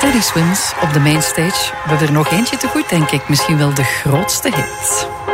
Teddy Swims op de mainstage. We hebben er nog eentje te goed, denk ik. Misschien wel de grootste hit.